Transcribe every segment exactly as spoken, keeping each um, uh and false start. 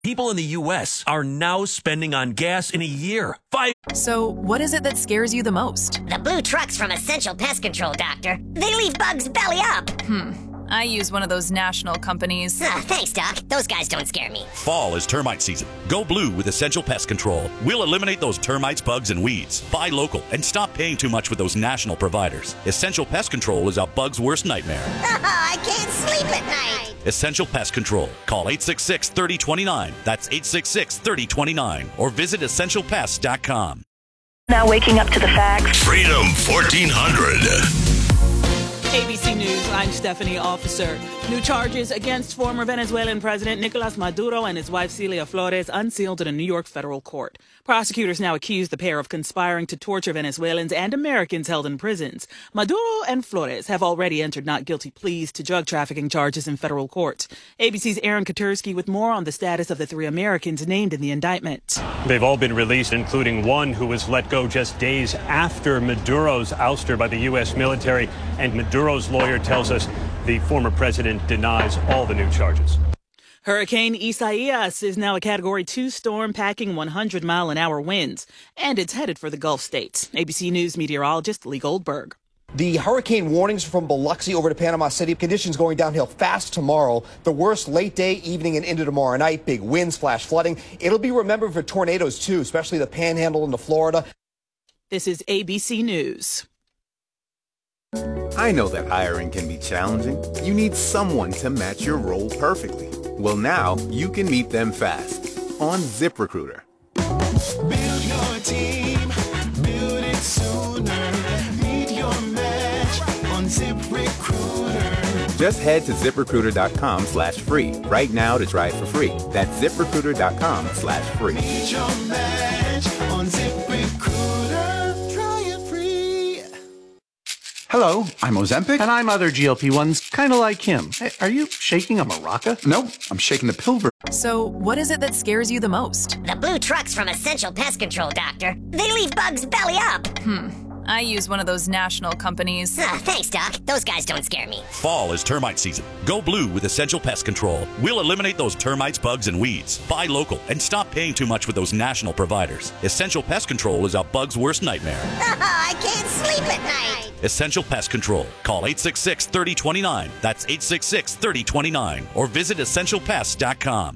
People in the U S are now spending on gas in a year. Five. So, what is it that scares you the most? The blue trucks from Essential Pest Control, Doctor. They leave bugs belly up. Hmm. I use one of those national companies. Ah, thanks, Doc. Those guys don't scare me. Fall is termite season. Go blue with Essential Pest Control. We'll eliminate those termites, bugs, and weeds. Buy local and stop paying too much with those national providers. Essential Pest Control is a bug's worst nightmare. I can't sleep at night. Essential Pest Control. Call eight six six, three oh two nine. That's eight six six, three oh two nine. Or visit essential pest dot com. Now waking up to the facts. Freedom fourteen hundred. A B C News, I'm Stephanie Officer. New charges against former Venezuelan President Nicolas Maduro and his wife Celia Flores unsealed in a New York federal court. Prosecutors now accuse the pair of conspiring to torture Venezuelans and Americans held in prisons. Maduro and Flores have already entered not guilty pleas to drug trafficking charges in federal courts. A B C's Aaron Katursky with more on the status of the three Americans named in the indictment. They've all been released, including one who was let go just days after Maduro's ouster by the U S military. And Maduro's lawyer tells us the former president denies all the new charges. Hurricane Isaias is now a Category two storm packing one hundred mile an hour winds, and it's headed for the Gulf states. A B C News meteorologist Lee Goldberg. The hurricane warnings from Biloxi over to Panama City. Conditions going downhill fast tomorrow. The worst late day, evening, and into tomorrow night. Big winds, flash flooding. It'll be remembered for tornadoes, too, especially the Panhandle into Florida. This is A B C News. I know that hiring can be challenging. You need someone to match your role perfectly. Well, now you can meet them fast on ZipRecruiter. Build your team, build it sooner. Meet your match on ZipRecruiter. Just head to ZipRecruiter.com slash free right now to try it for free. That's ZipRecruiter.com slash free. Meet your match on ZipRecruiter. Try it free. Hello, I'm Ozempic. And I'm other G L P ones, kind of like him. Hey, are you shaking a maraca? No, I'm shaking the Pilbur. So, what is it that scares you the most? The blue trucks from Essential Pest Control, Doctor. They leave bugs belly up. Hmm. I use one of those national companies. Ah, thanks, Doc. Those guys don't scare me. Fall is termite season. Go blue with Essential Pest Control. We'll eliminate those termites, bugs, and weeds. Buy local and stop paying too much with those national providers. Essential Pest Control is a bug's worst nightmare. I can't sleep at night. Essential Pest Control. Call eight six six, three oh two nine. That's eight six six, three oh two nine. Or visit essential pest dot com.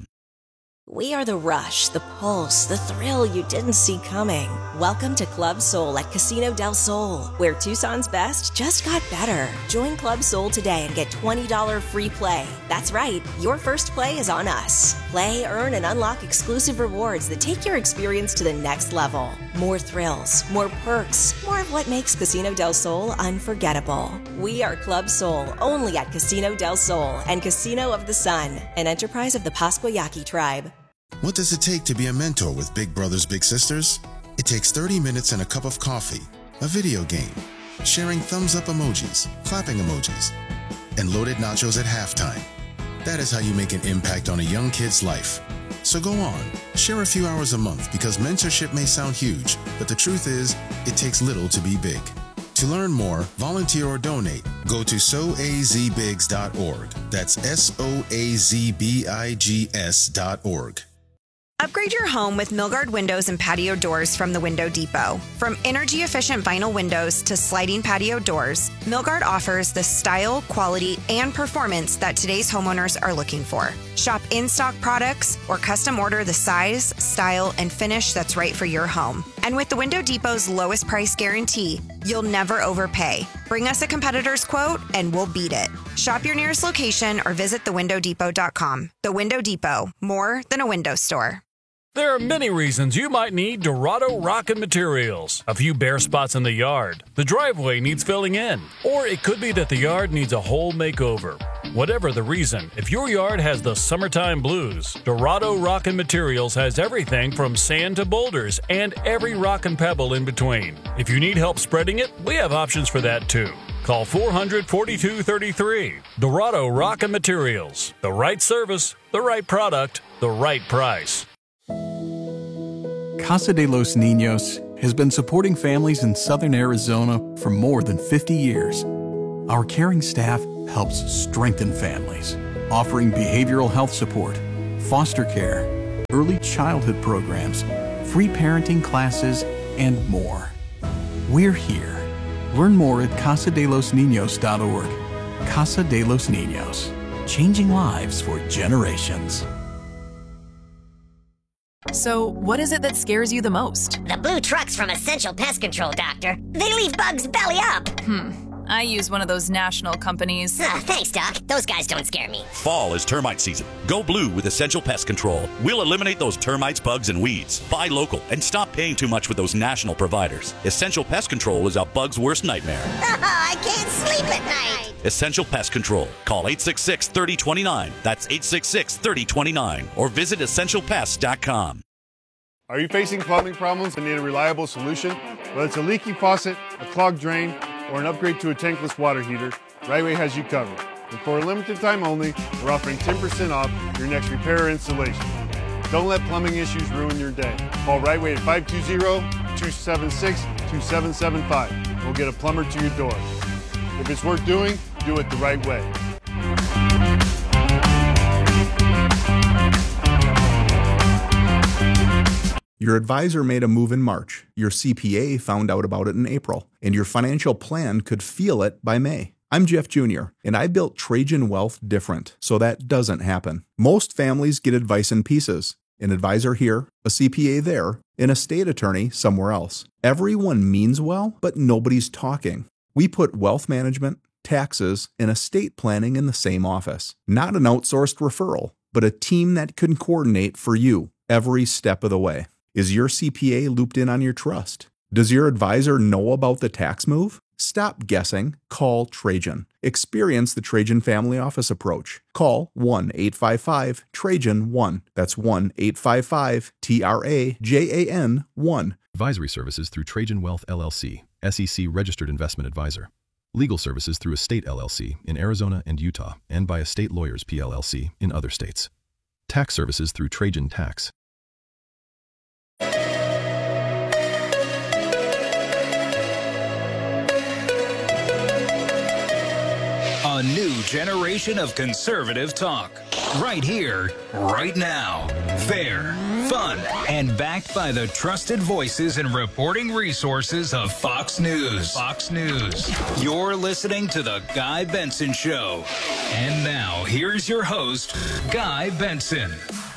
We are the rush, the pulse, the thrill you didn't see coming. Welcome to Club Soul at Casino del Sol, where Tucson's best just got better. Join Club Soul today and get twenty dollars free play. That's right, your first play is on us. Play, earn, and unlock exclusive rewards that take your experience to the next level. More thrills, more perks, more of what makes Casino del Sol unforgettable. We are Club Soul, only at Casino del Sol and Casino of the Sun, an enterprise of the Pasquayaki tribe. What does it take to be a mentor with Big Brothers Big Sisters? It takes thirty minutes and a cup of coffee, a video game, sharing thumbs up emojis, clapping emojis, and loaded nachos at halftime. That is how you make an impact on a young kid's life. So go on, share a few hours a month because mentorship may sound huge, but the truth is, it takes little to be big. To learn more, volunteer or donate, go to so a z bigs dot org. That's S O A Z B I G S dot org. Upgrade your home with Milgard windows and patio doors from the Window Depot. From energy-efficient vinyl windows to sliding patio doors, Milgard offers the style, quality, and performance that today's homeowners are looking for. Shop in-stock products or custom order the size, style, and finish that's right for your home. And with the Window Depot's lowest price guarantee, you'll never overpay. Bring us a competitor's quote and we'll beat it. Shop your nearest location or visit the window depot dot com. The Window Depot, more than a window store. There are many reasons you might need Dorado Rockin' Materials. A few bare spots in the yard, the driveway needs filling in, or it could be that the yard needs a whole makeover. Whatever the reason, if your yard has the summertime blues, Dorado Rockin' Materials has everything from sand to boulders and every rock and pebble in between. If you need help spreading it, we have options for that too. Call four hundred, forty-two thirty-three. Dorado Rockin' Materials. The right service, the right product, the right price. Casa de los Niños has been supporting families in southern Arizona for more than fifty years. Our caring staff helps strengthen families, offering behavioral health support, foster care, early childhood programs, free parenting classes, and more. We're here. Learn more at casa de los niños dot org. Casa de los Niños, changing lives for generations. So, what is it that scares you the most? The blue trucks from Essential Pest Control, Doctor. They leave bugs belly up. Hmm. I use one of those national companies. Ah, thanks, Doc. Those guys don't scare me. Fall is termite season. Go blue with Essential Pest Control. We'll eliminate those termites, bugs, and weeds. Buy local and stop paying too much with those national providers. Essential Pest Control is a bug's worst nightmare. Oh, I can't sleep at night. Essential Pest Control. Call eight six six, three oh two nine. That's eight six six, three oh two nine. Or visit essential pest dot com. Are you facing plumbing problems and need a reliable solution? Whether it's a leaky faucet, a clogged drain, or an upgrade to a tankless water heater, Rightway has you covered. And for a limited time only, we're offering ten percent off your next repair or installation. Don't let plumbing issues ruin your day. Call Rightway at five two zero, two seven six, two seven seven five. We'll get a plumber to your door. If it's worth doing, do it the right way. Your advisor made a move in March, your C P A found out about it in April, and your financial plan could feel it by May. I'm Jeff Junior, and I built Trajan Wealth different, so that doesn't happen. Most families get advice in pieces. An advisor here, a C P A there, an estate attorney somewhere else. Everyone means well, but nobody's talking. We put wealth management, taxes, and estate planning in the same office. Not an outsourced referral, but a team that can coordinate for you every step of the way. Is your C P A looped in on your trust? Does your advisor know about the tax move? Stop guessing. Call Trajan. Experience the Trajan Family Office approach. Call one eight five five Trajan one. That's one eight five five T R A J A N one. Advisory services through Trajan Wealth L L C, S E C Registered Investment Advisor. Legal services through Estate L L C in Arizona and Utah, and by Estate Lawyers P L L C in other states. Tax services through Trajan Tax. A new generation of conservative talk. Right here, right now. Fair, fun, and backed by the trusted voices and reporting resources of Fox News. Fox News. You're listening to The Guy Benson Show. And now, here's your host, Guy Benson.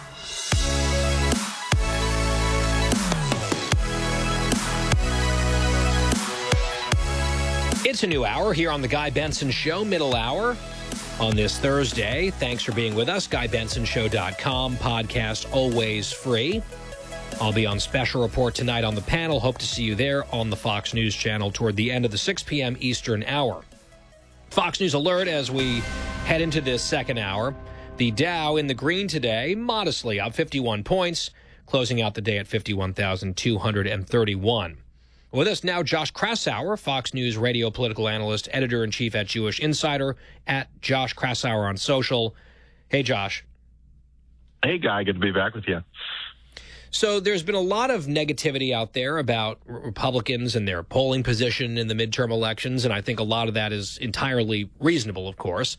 It's a new hour here on The Guy Benson Show, middle hour on this Thursday. Thanks for being with us. guy benson show dot com, podcast always free. I'll be on special report tonight on the panel. Hope to see you there on the Fox News channel toward the end of the six p.m. Eastern hour. Fox News alert as we head into this second hour. The Dow in the green today, modestly up fifty-one points, closing out the day at fifty-one thousand two hundred thirty-one. With us now, Josh Kraushaar, Fox News radio political analyst, editor-in-chief at Jewish Insider, at Josh Kraushaar on social. Hey, Josh. Hey, Guy. Good to be back with you. So there's been a lot of negativity out there about Republicans and their polling position in the midterm elections, and I think a lot of that is entirely reasonable, of course.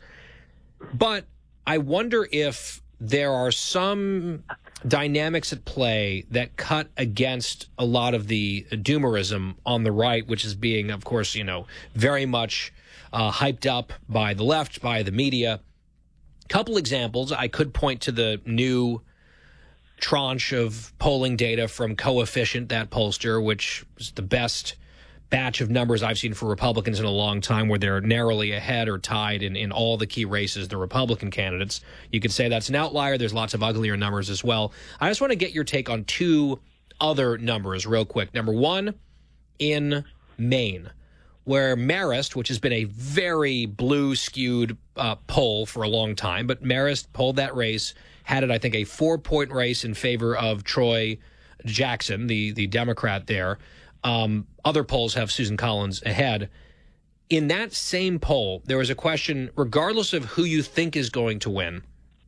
But I wonder if there are some dynamics at play that cut against a lot of the doomerism on the right, which is being, of course, you know, very much uh, hyped up by the left, by the media. Couple examples. I could point to the new tranche of polling data from Coefficient, that pollster, which is the best batch of numbers I've seen for Republicans in a long time, where they're narrowly ahead or tied in, in all the key races, the Republican candidates. You could say that's an outlier. There's lots of uglier numbers as well. I just want to get your take on two other numbers real quick. Number one, in Maine, where Marist, which has been a very blue-skewed uh, poll for a long time, but Marist polled that race, had it, I think, a four-point race in favor of Troy Jackson, the, the Democrat there. Um, other polls have Susan Collins ahead. In that same poll, there was a question, regardless of who you think is going to win,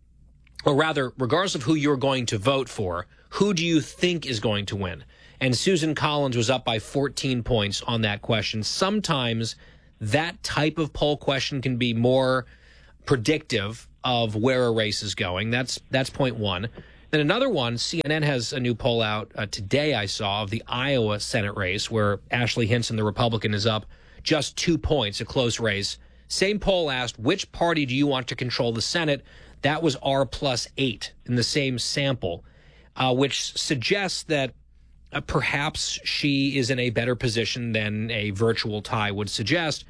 or rather, regardless of who you're going to vote for, who do you think is going to win? And Susan Collins was up by fourteen points on that question. Sometimes that type of poll question can be more predictive of where a race is going. That's that's point one. Then another one, C N N has a new poll out uh, today, I saw, of the Iowa Senate race, where Ashley Hinson, the Republican, is up just two points, a close race. Same poll asked, which party do you want to control the Senate? That was R plus eight in the same sample, uh, which suggests that uh, perhaps she is in a better position than a virtual tie would suggest.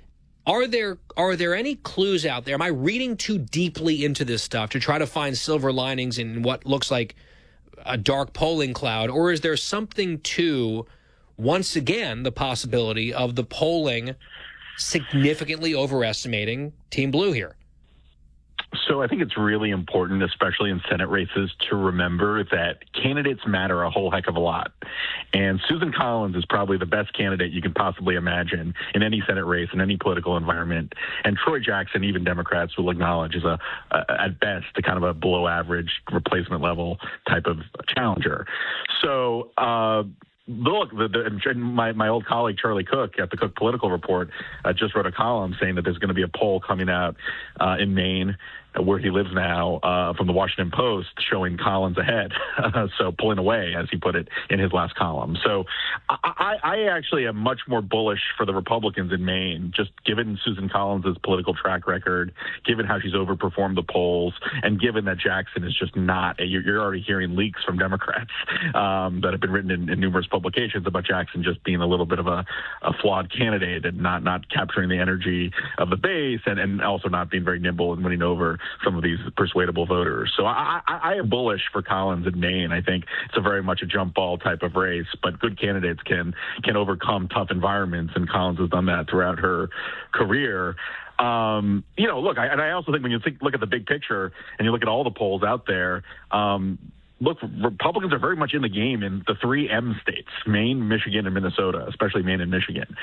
Are there are there any clues out there? Am I reading too deeply into this stuff to try to find silver linings in what looks like a dark polling cloud? Or is there something to, once again, the possibility of the polling significantly overestimating Team Blue here? So I think it's really important, especially in Senate races, to remember that candidates matter a whole heck of a lot. And Susan Collins is probably the best candidate you can possibly imagine in any Senate race, in any political environment. And Troy Jackson, even Democrats will acknowledge, is a, a at best a kind of a below average replacement level type of challenger. So, uh, Look, the, the, my, my old colleague Charlie Cook at the Cook Political Report uh, just wrote a column saying that there's going to be a poll coming out uh, in Maine, uh, where he lives now, uh, from the Washington Post, showing Collins ahead, so pulling away, as he put it in his last column. So I, I, I actually am much more bullish for the Republicans in Maine, just given Susan Collins' political track record, given how she's overperformed the polls, and given that Jackson is just not, a, you're, you're already hearing leaks from Democrats um, that have been written in, in numerous publications about Jackson just being a little bit of a, a flawed candidate and not, not capturing the energy of the base, and, and also not being very nimble and winning over some of these persuadable voters. So I, I, I am bullish for Collins in Maine. I think it's a very much a jump ball type of race, but good candidates can can overcome tough environments, and Collins has done that throughout her career. Um, you know, look, I, and I also think when you think, look at the big picture and you look at all the polls out there, um, look, Republicans are very much in the game in the three M states, Maine, Michigan, and Minnesota, especially Maine and Michigan.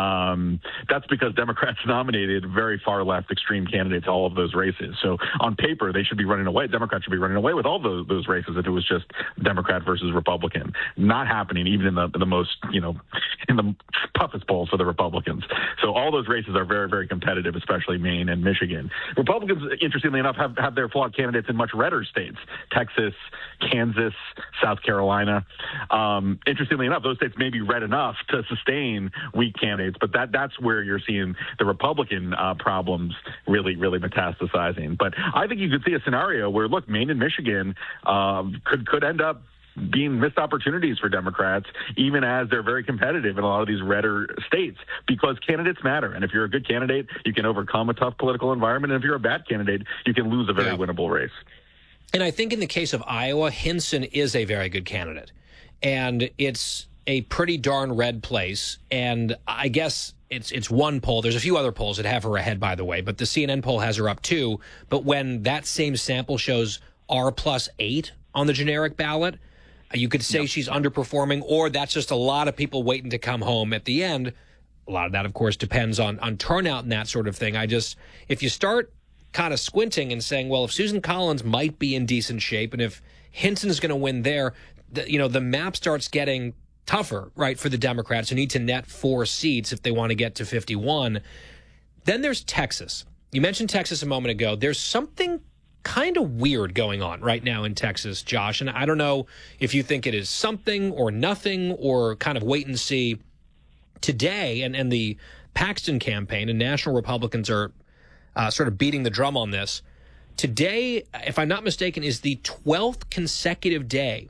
Um, that's because Democrats nominated very far left extreme candidates all of those races. So on paper, they should be running away. Democrats should be running away with all those, those races if it was just Democrat versus Republican. Not happening even in the, the most, you know, in the toughest polls for the Republicans. So all those races are very, very competitive, especially Maine and Michigan. Republicans, interestingly enough, have, have their flawed candidates in much redder states, Texas, Kansas, South Carolina. Um, interestingly enough, those states may be red enough to sustain weak candidates, but that that's where you're seeing the Republican uh, problems really, really metastasizing. But I think you could see a scenario where, look, Maine and Michigan um, could could end up being missed opportunities for Democrats, even as they're very competitive in a lot of these redder states, because candidates matter. And if you're a good candidate, you can overcome a tough political environment. And if you're a bad candidate, you can lose a very yeah. winnable race. And I think in the case of Iowa, Hinson is a very good candidate. And it's a pretty darn red place. And I guess it's it's one poll. There's a few other polls that have her ahead, by the way, but the C N N poll has her up too. But when that same sample shows R plus eight on the generic ballot, you could say yep. she's underperforming, or that's just a lot of people waiting to come home at the end. A lot of that, of course, depends on, on turnout and that sort of thing. I just, if you start kind of squinting and saying, well, if Susan Collins might be in decent shape, and if Hinson's going to win there, the, you know, the map starts getting tougher, right, for the Democrats who need to net four seats if they want to get to fifty-one. Then there's Texas. You mentioned Texas a moment ago. There's something kind of weird going on right now in Texas, Josh, and I don't know if you think it is something or nothing or kind of wait and see. Today, and, and the Paxton campaign and national Republicans are Uh, sort of beating the drum on this. Today, if I'm not mistaken, is the twelfth consecutive day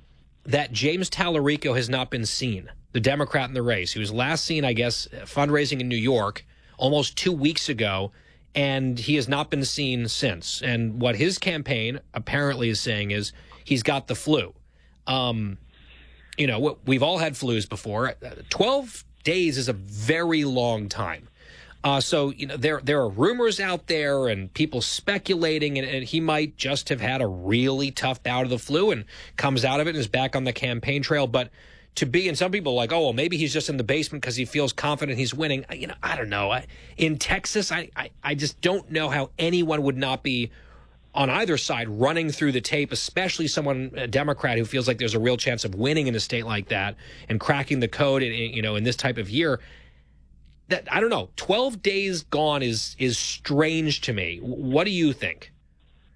that James Tallarico has not been seen, the Democrat in the race. He was last seen, I guess, fundraising in New York almost two weeks ago, and he has not been seen since. And what his campaign apparently is saying is he's got the flu. Um, you know, we've all had flus before. twelve days is a very long time. Uh, so, you know, there there are rumors out there and people speculating, and, and he might just have had a really tough bout of the flu and comes out of it and is back on the campaign trail. But to be, and some people are like, oh, well, maybe he's just in the basement because he feels confident he's winning. You know, I don't know. I, in Texas, I, I, I just don't know how anyone would not be on either side running through the tape, especially someone, a Democrat, who feels like there's a real chance of winning in a state like that and cracking the code, in, you know, in this type of year. That, I don't know, twelve days gone is is strange to me. What do you think?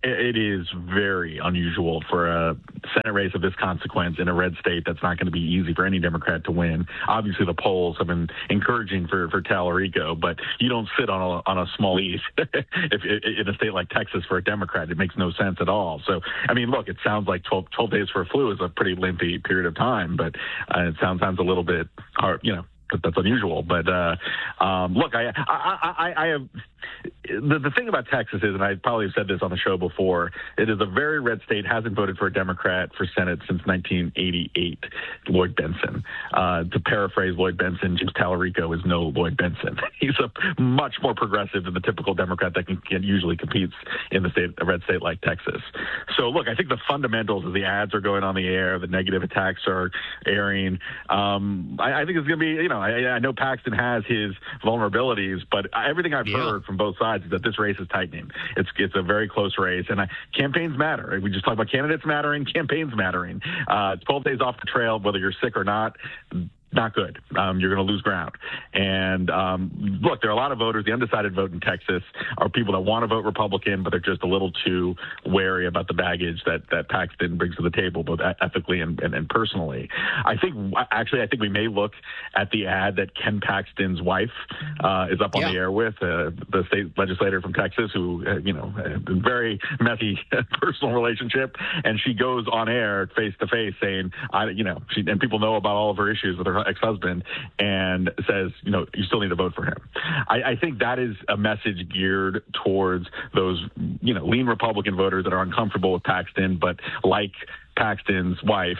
it is very unusual for a Senate race of this consequence in a red state that's not going to be easy for any Democrat to win. Obviously, the polls have been encouraging for, for Tallarico, but you don't sit on a, on a small lead if, if, in a state like Texas for a Democrat. It makes no sense at all. So, I mean, look, it sounds like twelve, twelve days for a flu is a pretty lengthy period of time, but uh, it sounds, sounds a little bit hard, you know, that's unusual. But uh, um, look, I, I, I, I have the, the thing about Texas is, and I probably have said this on the show before, it is a very red state, hasn't voted for a Democrat for Senate since nineteen eighty-eight, Lloyd Bentsen. Uh, to paraphrase Lloyd Bentsen, James Tallarico is no Lloyd Bentsen. He's a much more progressive than the typical Democrat that can, can usually competes in the state, a red state like Texas. So, look, I think the fundamentals of the ads are going on the air, the negative attacks are airing. Um, I, I think it's going to be, you know, I, I know Paxton has his vulnerabilities, but everything I've yeah. heard from both sides is that this race is tightening. It's it's a very close race, and I, campaigns matter. We just talked about candidates mattering, campaigns mattering. Uh, twelve days off the trail, whether you're sick or not, not good. Um, you're going to lose ground. And um, look, there are a lot of voters. The undecided vote in Texas are people that want to vote Republican, but they're just a little too wary about the baggage that, that Paxton brings to the table, both ethically and, and, and personally. I think, actually, I think we may look at the ad that Ken Paxton's wife uh, is up on yeah. the air with, uh, the state legislator from Texas, who, uh, you know, a very messy personal relationship. And she goes on air face to face saying, I, you know, she, and people know about all of her issues with her ex-husband, and says, you know, you still need to vote for him. I, I think that is a message geared towards those, you know, lean Republican voters that are uncomfortable with Paxton, but like Paxton's wife,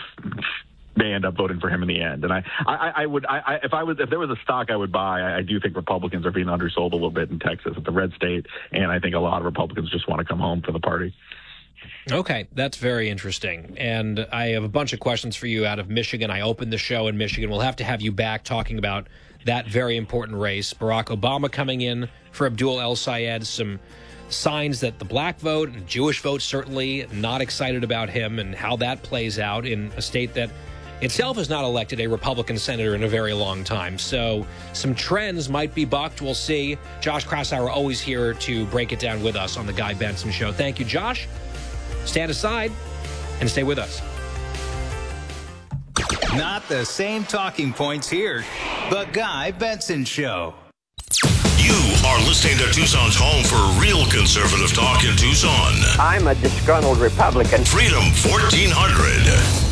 may end up voting for him in the end. And I, I, I would, I, I, if I was, if there was a stock I would buy, I, I do think Republicans are being undersold a little bit in Texas. It's a red state, and I think a lot of Republicans just want to come home for the party. Okay, that's very interesting. And I have a bunch of questions for you out of Michigan. I opened the show in Michigan. We'll have to have you back talking about that very important race. Barack Obama coming in for Abdul El-Sayed, some signs that the black vote and Jewish vote certainly not excited about him, and how that plays out in a state that itself has not elected a Republican senator in a very long time. So some trends might be bucked. We'll see. Josh Kraushaar always here to break it down with us on the Guy Benson Show. Thank you, Josh. Stand aside and stay with us. Not the same talking points here. The Guy Benson Show. You are listening to Tucson's home for real conservative talk in Tucson. I'm a disgruntled Republican. Freedom fourteen hundred.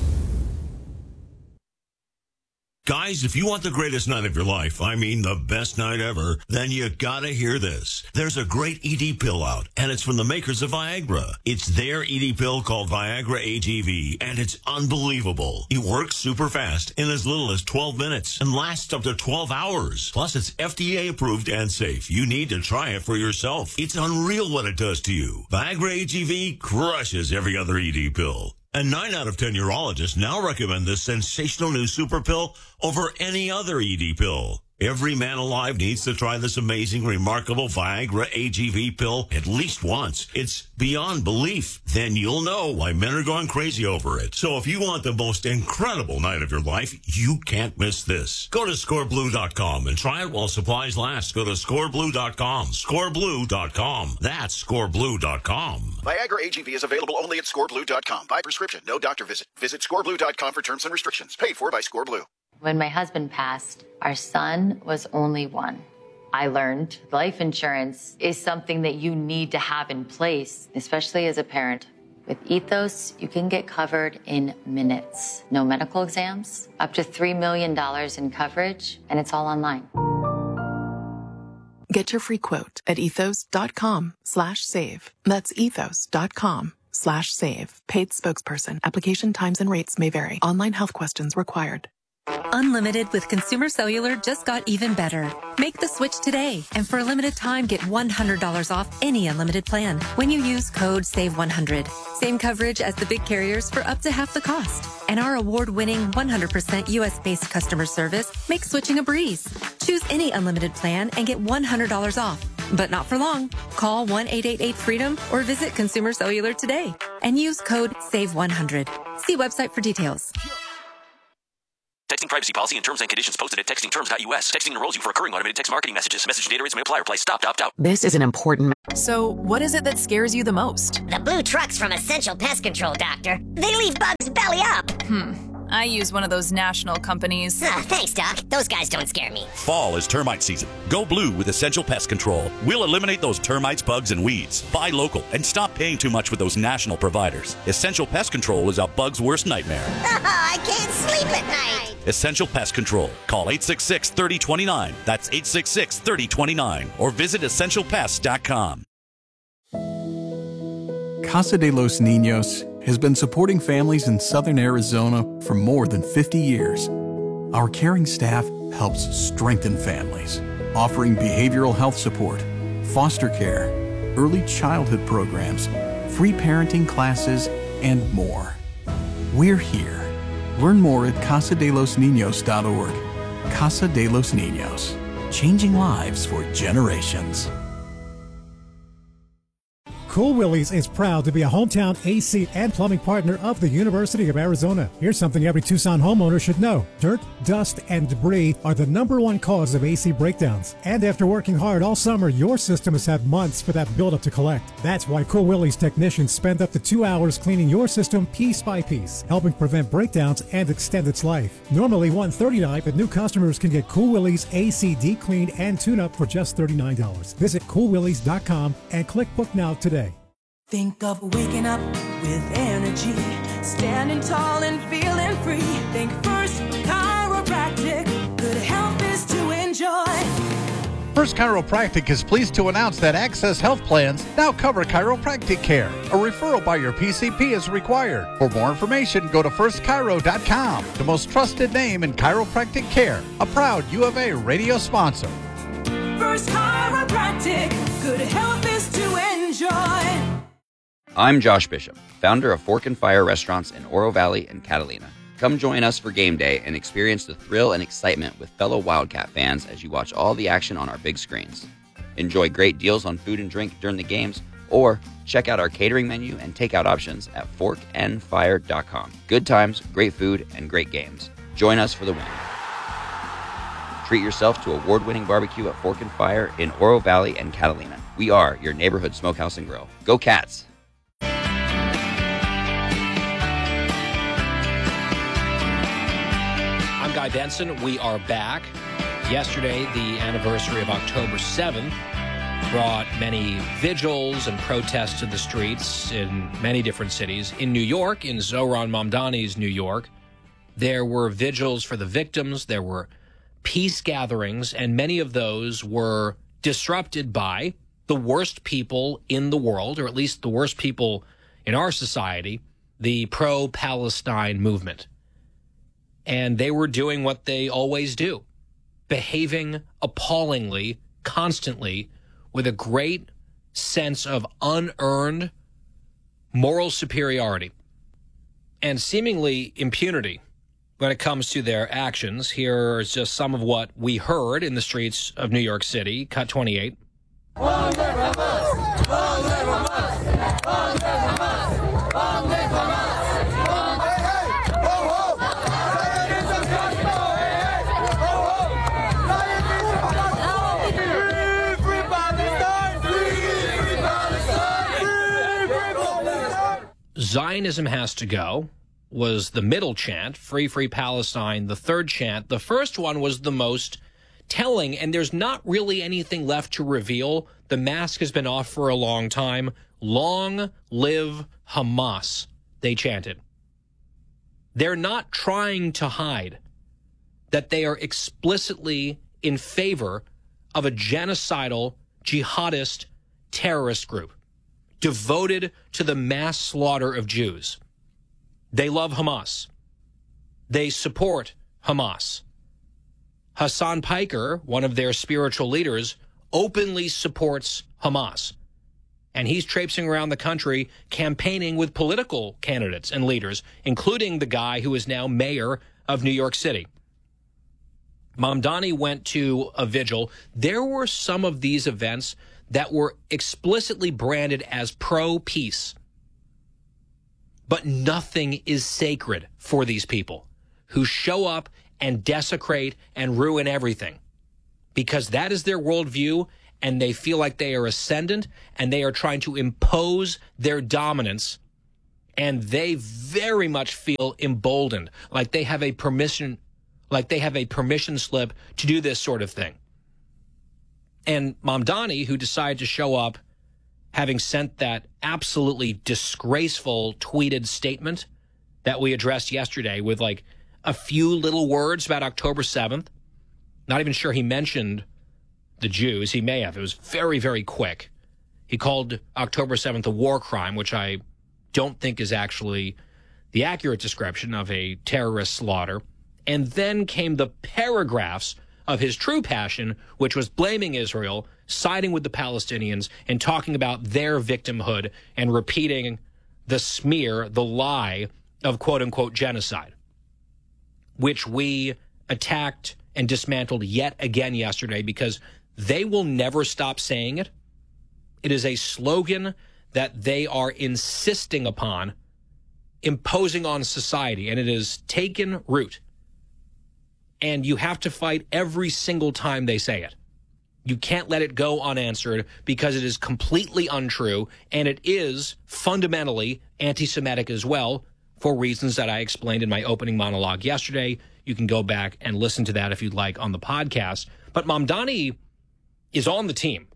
Guys, if you want the greatest night of your life, I mean the best night ever, then you gotta hear this. There's a great E D pill out, and it's from the makers of Viagra. It's their E D pill called Viagra A G V, and it's unbelievable. It works super fast in as little as twelve minutes and lasts up to twelve hours. Plus, it's F D A approved and safe. You need to try it for yourself. It's unreal what it does to you. Viagra A G V crushes every other E D pill. And nine out of ten urologists now recommend this sensational new super pill over any other E D pill. Every man alive needs to try this amazing, remarkable Viagra A G V pill at least once. It's beyond belief. Then you'll know why men are going crazy over it. So if you want the most incredible night of your life, you can't miss this. Go to score blue dot com and try it while supplies last. Go to score blue dot com. score blue dot com. That's score blue dot com. Viagra A G V is available only at score blue dot com. By prescription, no doctor visit. Visit score blue dot com for terms and restrictions. Paid for by ScoreBlue. When my husband passed, our son was only one. I learned life insurance is something that you need to have in place, especially as a parent. With Ethos, you can get covered in minutes. No medical exams, up to three million dollars in coverage, and it's all online. Get your free quote at ethos.com slash save. That's ethos.com slash save. Paid spokesperson. Application times and rates may vary. Online health questions required. Unlimited with Consumer Cellular just got even better. Make the switch today, and for a limited time, get one hundred dollars off any unlimited plan when you use code save one hundred. Same coverage as the big carriers for up to half the cost. And our award-winning one hundred percent U S-based customer service makes switching a breeze. Choose any unlimited plan and get one hundred dollars off. But not for long. Call one eight eight eight freedom or visit Consumer Cellular today and use code save one hundred. See website for details. Texting Texting privacy policy and terms and conditions posted at texting terms dot U S. Texting enrolls you for recurring automated text marketing messages. Message data rates may apply. Reply stop, opt out. This is an important. So, what is it that scares you the most? The blue trucks from Essential Pest Control, Doctor. They leave bugs belly up. Hmm. I use one of those national companies. Ah, thanks, Doc. Those guys don't scare me. Fall is termite season. Go blue with Essential Pest Control. We'll eliminate those termites, bugs, and weeds. Buy local and stop paying too much with those national providers. Essential Pest Control is a bug's worst nightmare. I can't sleep at night. Essential Pest Control. Call eight six six, three oh two nine. That's eight six six, three oh two nine. Or visit essential pest dot com. Casa de los Niños has been supporting families in southern Arizona for more than fifty years. Our caring staff helps strengthen families, offering behavioral health support, foster care, early childhood programs, free parenting classes, and more. We're here. Learn more at casa de los niños dot org. Casa de los Niños, changing lives for generations. Cool Willie's is proud to be a hometown A C and plumbing partner of the University of Arizona. Here's something every Tucson homeowner should know. Dirt, dust, and debris are the number one cause of A C breakdowns. And after working hard all summer, your system has had months for that buildup to collect. That's why Cool Willie's technicians spend up to two hours cleaning your system piece by piece, helping prevent breakdowns and extend its life. Normally one hundred thirty dollars, but new customers can get Cool Willie's A C deep cleaned and tune-up for just thirty-nine dollars. Visit cool willies dot com and click book now today. Think of waking up with energy, standing tall and feeling free. Think First Chiropractic, good health is to enjoy. First Chiropractic is pleased to announce that Access Health Plans now cover chiropractic care. A referral by your P C P is required. For more information, go to first chiro dot com, the most trusted name in chiropractic care, a proud U of A radio sponsor. First Chiropractic, good health is to enjoy. I'm Josh Bishop, founder of Fork and Fire Restaurants in Oro Valley and Catalina. Come join us for game day and experience the thrill and excitement with fellow Wildcat fans as you watch all the action on our big screens. Enjoy great deals on food and drink during the games, or check out our catering menu and takeout options at fork and fire dot com. Good times, great food, and great games. Join us for the win. Treat yourself to award-winning barbecue at Fork and Fire in Oro Valley and Catalina. We are your neighborhood smokehouse and grill. Go Cats! I'm Guy Benson. We are back. Yesterday, the anniversary of October seventh brought many vigils and protests to the streets in many different cities. In New York, in Zohran Mamdani's New York, there were vigils for the victims. There were peace gatherings, and many of those were disrupted by the worst people in the world, or at least the worst people in our society, the pro-Palestine movement. And they were doing what they always do, behaving appallingly, constantly, with a great sense of unearned moral superiority and seemingly impunity when it comes to their actions. Here is just some of what we heard in the streets of New York City. Cut twenty-eight. Zionism has to go was the middle chant, Free, Free Palestine, the third chant. The first one was the most telling, and there's not really anything left to reveal. The mask has been off for a long time. Long live Hamas, they chanted. They're not trying to hide that they are explicitly in favor of a genocidal, jihadist, terrorist group devoted to the mass slaughter of Jews. They love Hamas. They support Hamas. Hassan Piker, one of their spiritual leaders, openly supports Hamas. And he's traipsing around the country campaigning with political candidates and leaders, including the guy who is now mayor of New York City. Mamdani went to a vigil. There were some of these events that were explicitly branded as pro-peace. But nothing is sacred for these people who show up and desecrate and ruin everything, because that is their worldview, and they feel like they are ascendant, and they are trying to impose their dominance, and they very much feel emboldened, like they have a permission, like they have a permission slip to do this sort of thing. And Mamdani, who decided to show up having sent that absolutely disgraceful tweeted statement that we addressed yesterday with like a few little words about October seventh, not even sure he mentioned the Jews. He may have. It was very, very quick. He called October seventh a war crime, which I don't think is actually the accurate description of a terrorist slaughter. And then came the paragraphs of his true passion, which was blaming Israel, siding with the Palestinians, and talking about their victimhood and repeating the smear, the lie of quote-unquote genocide, which we attacked and dismantled yet again yesterday because they will never stop saying it. It is a slogan that they are insisting upon imposing on society, and it has taken root. And you have to fight every single time they say it. You can't let it go unanswered because it is completely untrue, and it is fundamentally anti-Semitic as well, for reasons that I explained in my opening monologue yesterday. You can go back and listen to that if you'd like on the podcast. But Mamdani is on the team.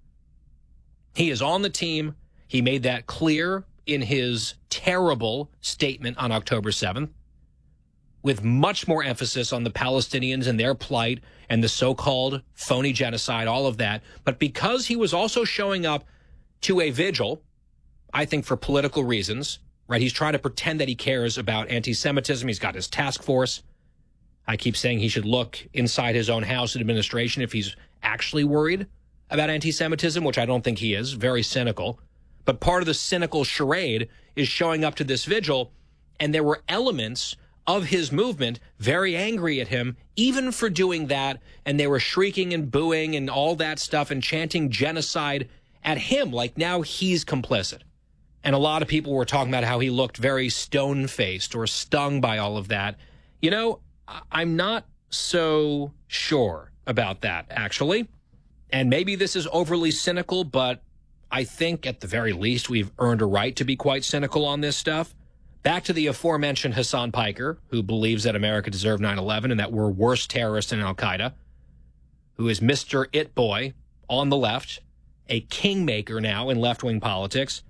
He is on the team. He made that clear in his terrible statement on October seventh, with much more emphasis on the Palestinians and their plight and the so-called phony genocide, all of that. But because he was also showing up to a vigil, I think for political reasons, right? He's trying to pretend that he cares about anti-Semitism. He's got his task force. I keep saying he should look inside his own house and administration if he's actually worried about anti-Semitism, which I don't think he is. Very cynical. But part of the cynical charade is showing up to this vigil, and there were elements of his movement very angry at him, even for doing that, and they were shrieking and booing and all that stuff and chanting genocide at him, like now he's complicit. And a lot of people were talking about how he looked very stone-faced or stung by all of that. You know, I'm not so sure about that, actually. And maybe this is overly cynical, but I think at the very least we've earned a right to be quite cynical on this stuff. Back to the aforementioned Hassan Piker, who believes that America deserved nine eleven and that we're worse terrorists than Al-Qaeda, who is Mister It Boy on the left, a kingmaker now in left-wing politics.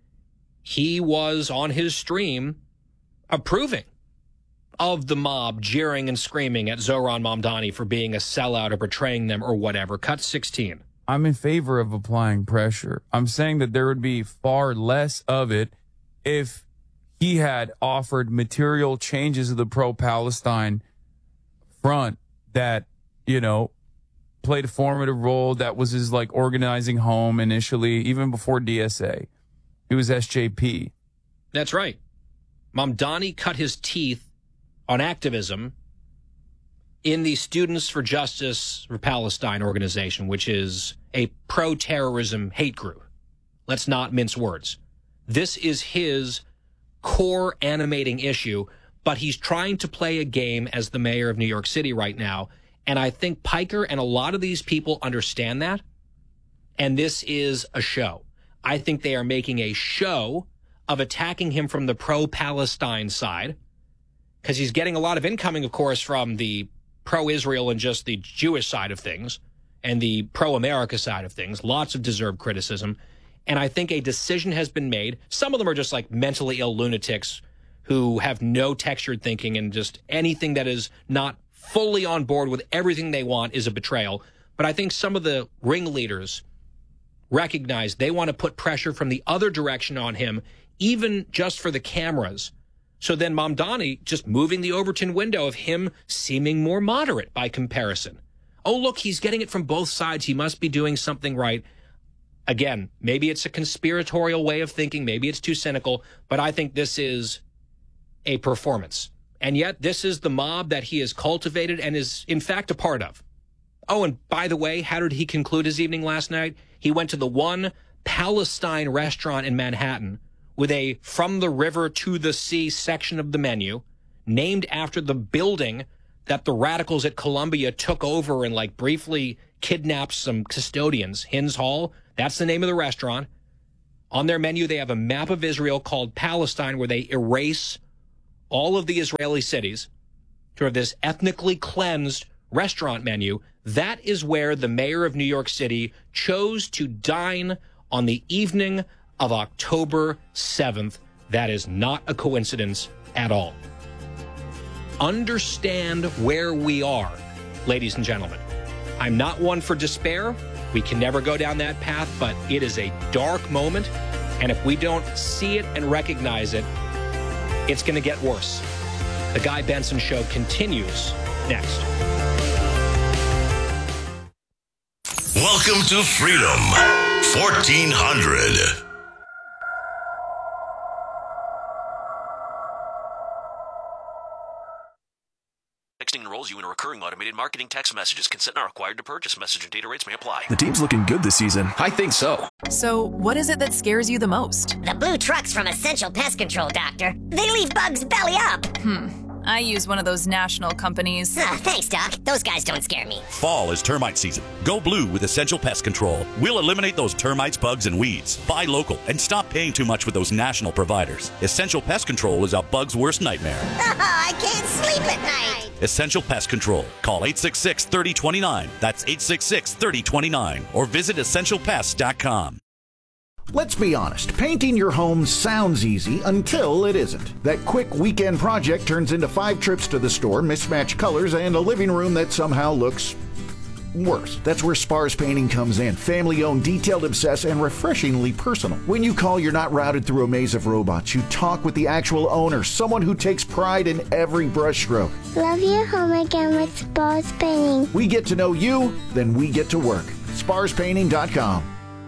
He was on his stream approving of the mob jeering and screaming at Zohran Mamdani for being a sellout or betraying them or whatever. Cut sixteen. I'm in favor of applying pressure. I'm saying that there would be far less of it if he had offered material changes of the pro-Palestine front that, you know, played a formative role. That was his, like, organizing home initially, even before D S A. He was S J P. That's right. Mamdani cut his teeth on activism in the Students for Justice for Palestine organization, which is a pro-terrorism hate group. Let's not mince words. This is his core animating issue, but he's trying to play a game as the mayor of New York City right now. And I think Piker and a lot of these people understand that. And this is a show. I think they are making a show of attacking him from the pro-Palestine side, because he's getting a lot of incoming, of course, from the pro-Israel and just the Jewish side of things and the pro-America side of things. Lots of deserved criticism. And I think a decision has been made. Some of them are just like mentally ill lunatics who have no textured thinking, and just anything that is not fully on board with everything they want is a betrayal. But I think some of the ringleaders recognize they want to put pressure from the other direction on him, even just for the cameras. So then Mamdani just moving the Overton window of him seeming more moderate by comparison. Oh, look, he's getting it from both sides. He must be doing something right. Again, maybe it's a conspiratorial way of thinking. Maybe it's too cynical. But I think this is a performance. And yet this is the mob that he has cultivated and is, in fact, a part of. Oh, and by the way, how did he conclude his evening last night? He went to the one Palestine restaurant in Manhattan with a from the river to the sea section of the menu, named after the building that the radicals at Columbia took over and like briefly kidnapped some custodians. Hins Hall, that's the name of the restaurant. On their menu, they have a map of Israel called Palestine, where they erase all of the Israeli cities to have this ethnically cleansed restaurant menu. That is where the mayor of New York City chose to dine on the evening of October seventh. That is not a coincidence at all. Understand where we are, ladies and gentlemen. I'm not one for despair. We can never go down that path, but it is a dark moment. And if we don't see it and recognize it, it's going to get worse. The Guy Benson Show continues next. Welcome to Freedom fourteen hundred. Texting enrolls you in a recurring automated marketing text messages. Consent not required to purchase. Message and data rates may apply. The team's looking good this season. I think so. So, what is it that scares you the most? The blue trucks from Essential Pest Control, Doctor. They leave bugs belly up. Hmm. I use one of those national companies. Ah, thanks, Doc. Those guys don't scare me. Fall is termite season. Go blue with Essential Pest Control. We'll eliminate those termites, bugs, and weeds. Buy local and stop paying too much with those national providers. Essential Pest Control is a bug's worst nightmare. I can't sleep at night. Essential Pest Control. Call eight six six, three oh two nine. That's eight six six, three oh two nine. Or visit essential pest dot com. Let's be honest, painting your home sounds easy until it isn't. That quick weekend project turns into five trips to the store, mismatched colors, and a living room that somehow looks worse. That's where Spars Painting comes in. Family-owned, detailed, obsessed, and refreshingly personal. When you call, you're not routed through a maze of robots. You talk with the actual owner, someone who takes pride in every brushstroke. Love your home again with Spars Painting. We get to know you, then we get to work. spars painting dot com.